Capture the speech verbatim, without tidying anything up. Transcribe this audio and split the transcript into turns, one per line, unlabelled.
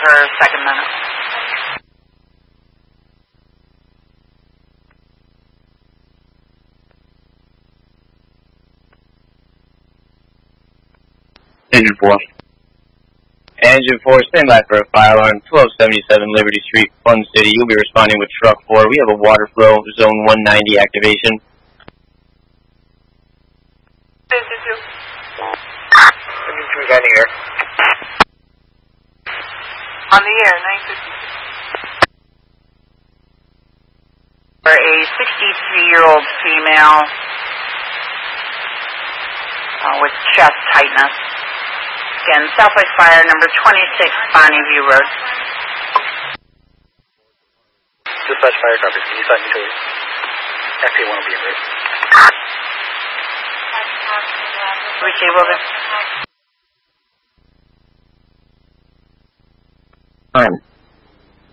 per second minute.
Engine four. Engine four, stand by for a fire alarm, twelve seventy-seven Liberty Street, Fun City. You'll be responding with truck four. We have a water flow, zone one ninety activation.
Engine two.
Engine two is on the air.
On the air, nine fifty.
For a sixty-three-year-old female uh, with chest tightness. Again, Southwest Fire, number twenty-six, Bonnie View Road.
Dispatch fire copy. Can you sign me to it? F P one will be in route.
Receive over.
Time.